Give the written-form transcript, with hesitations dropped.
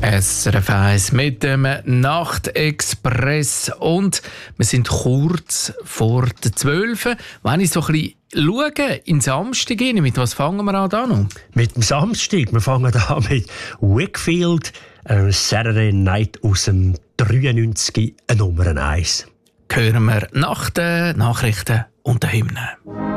SRF 1 mit dem Nachtexpress und wir sind kurz vor der 12. Wenn ich so ein bisschen schaue, in Samstag rein, mit was fangen wir an da noch? Mit dem Samstag, wir fangen an mit Wakefield, Saturday Night aus dem 93, Nummer 1. Hören wir nach den Nachrichten und den Hymnen.